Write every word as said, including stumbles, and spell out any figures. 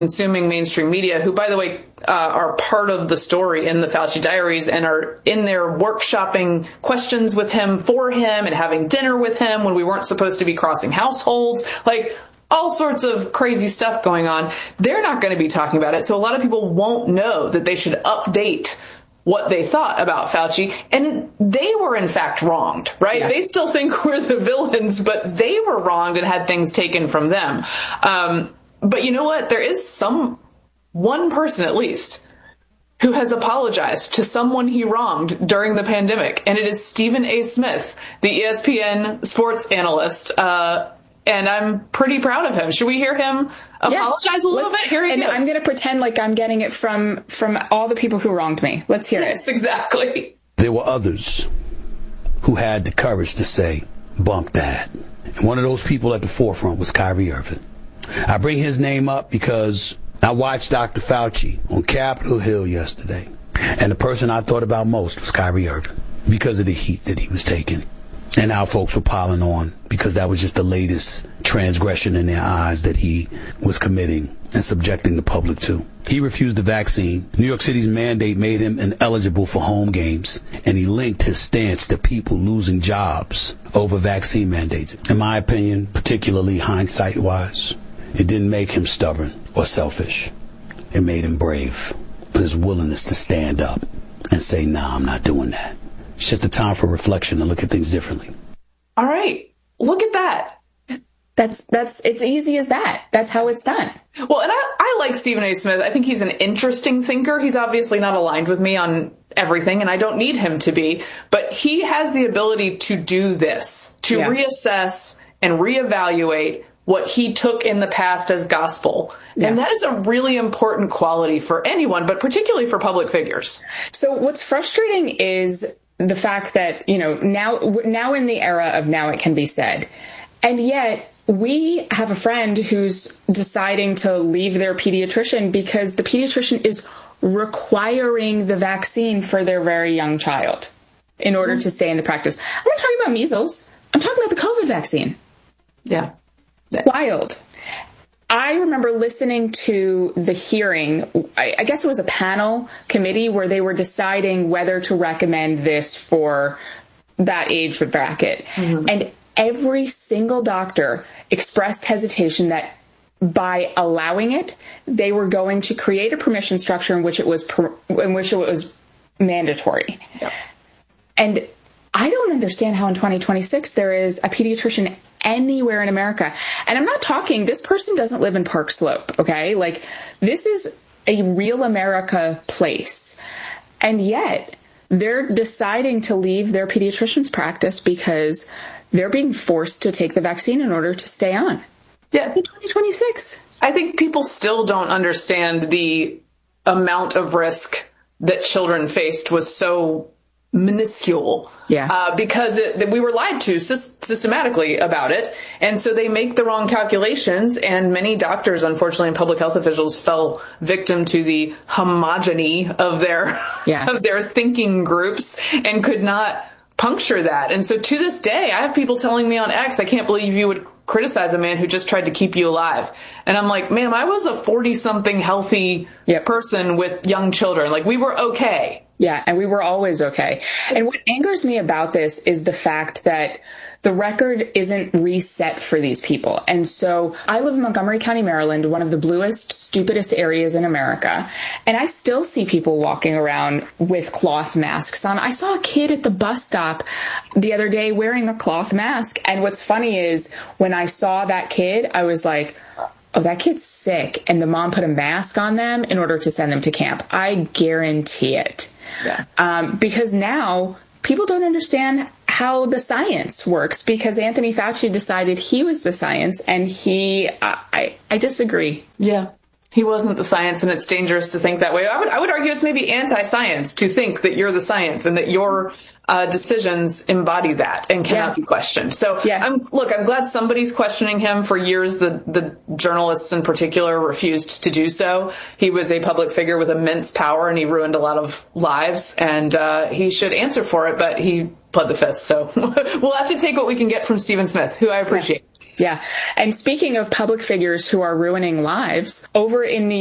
consuming mainstream media, who, by the way, uh, are part of the story in the Fauci Diaries and are in there workshopping questions with him for him and having dinner with him when we weren't supposed to be crossing households, like all sorts of crazy stuff going on. They're not going to be talking about it. So a lot of people won't know that they should update what they thought about Fauci. And they were, in fact, wronged, right? Yeah. They still think we're the villains, but they were wronged and had things taken from them. Um, But you know what? There is some, one person at least, who has apologized to someone he wronged during the pandemic. And it is Stephen A. Smith, the E S P N sports analyst. Uh, and I'm pretty proud of him. Should we hear him apologize yeah. a little Let's, bit? Here he And goes. I'm going to pretend like I'm getting it from, from all the people who wronged me. Let's hear yes, it. Yes, exactly. There were others who had the courage to say, bump that. And one of those people at the forefront was Kyrie Irving. I bring his name up because I watched Doctor Fauci on Capitol Hill yesterday, and the person I thought about most was Kyrie Irving because of the heat that he was taking, and how folks were piling on because that was just the latest transgression in their eyes that he was committing and subjecting the public to. He refused the vaccine. New York City's mandate made him ineligible for home games, and he linked his stance to people losing jobs over vaccine mandates. In my opinion, particularly hindsight-wise, it didn't make him stubborn or selfish. It made him brave for his willingness to stand up and say, nah, I'm not doing that. It's just a time for reflection and look at things differently. All right. Look at that. That's, that's, it's easy as that. That's how it's done. Well, and I, I like Stephen A. Smith. I think he's an interesting thinker. He's obviously not aligned with me on everything, and I don't need him to be, but he has the ability to do this, to yeah. reassess and reevaluate what he took in the past as gospel. Yeah. And that is a really important quality for anyone, but particularly for public figures. So what's frustrating is the fact that, you know, now, now in the era of now it can be said, and yet we have a friend who's deciding to leave their pediatrician because the pediatrician is requiring the vaccine for their very young child in order mm-hmm. to stay in the practice. I'm not talking about measles. I'm talking about the COVID vaccine. Yeah. Wild. I remember listening to the hearing. I, I guess it was a panel committee where they were deciding whether to recommend this for that age bracket. Mm-hmm. And every single doctor expressed hesitation that by allowing it, they were going to create a permission structure in which it was per, in which it was mandatory. Yep. And I don't understand how in twenty twenty-six there is a pediatrician anywhere in America. And I'm not talking, this person doesn't live in Park Slope, okay? Like, this is a real America place. And yet, they're deciding to leave their pediatrician's practice because they're being forced to take the vaccine in order to stay on. Yeah. In twenty twenty-six. I think people still don't understand the amount of risk that children faced was so minuscule. Yeah. Uh, because it, we were lied to sy- systematically about it. And so they make the wrong calculations. And many doctors, unfortunately, and public health officials fell victim to the homogeny of their, yeah. of their thinking groups and could not puncture that. And so to this day, I have people telling me on X, I can't believe you would criticize a man who just tried to keep you alive. And I'm like, ma'am, I was a forty something healthy yep. person with young children. Like, we were okay. Yeah, and we were always okay. And what angers me about this is the fact that the record isn't reset for these people. And so I live in Montgomery County, Maryland, one of the bluest, stupidest areas in America. And I still see people walking around with cloth masks on. I saw a kid at the bus stop the other day wearing a cloth mask. And what's funny is when I saw that kid, I was like, oh, that kid's sick. And the mom put a mask on them in order to send them to camp. I guarantee it. Yeah. Um, because now people don't understand how the science works because Anthony Fauci decided he was the science and he, uh, I, I disagree. Yeah. He wasn't the science, and it's dangerous to think that way. I would, I would argue it's maybe anti-science to think that you're the science and that your uh, decisions embody that and cannot yeah. be questioned. So, yeah. I'm, look, I'm glad somebody's questioning him. For years, the, the journalists in particular refused to do so. He was a public figure with immense power, and he ruined a lot of lives, and uh, he should answer for it, but he pled the fifth. So we'll have to take what we can get from Stephen Smith, who I appreciate. Yeah. Yeah. And speaking of public figures who are ruining lives, over in New